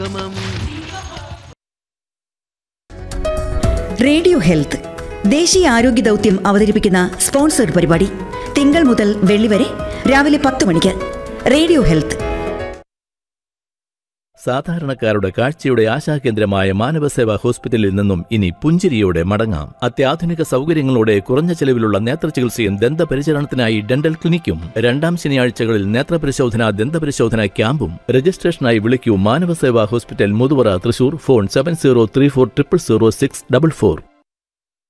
സംഗമം. Radio health ദേശീയ ആരോഗ്യ ദൗത്യം അവതരിപ്പിക്കുന്ന സ്പോൺസർഡ് പരിപാടി തിങ്കൾ മുതൽ വെള്ളി വരെ രാവിലെ 10 മണിക്ക്. Radio health. സാധാരണക്കാരുടെ കാഴ്ചയുടെ ആശാകേന്ദ്രമായ മാനവസേവാ ഹോസ്പിറ്റലിൽ നിന്നും ഇനി പുഞ്ചിരിയോടെ മടങ്ങാം. അത്യാധുനിക സൗകര്യങ്ങളോടെ കുറഞ്ഞ ചെലവിലുള്ള നേത്രചികിത്സയും ദന്തപരിചരണത്തിനായി ഡെന്റൽ ക്ലിനിക്കും. 2 ശനിയാഴ്ചകളിൽ നേത്രപരിശോധന, ദന്തപരിശോധന ക്യാമ്പും. രജിസ്ട്രേഷനായി വിളിക്കൂ മാനവസേവാ ഹോസ്പിറ്റൽ, മുതുവറ, തൃശൂർ. ഫോൺ 7034000644.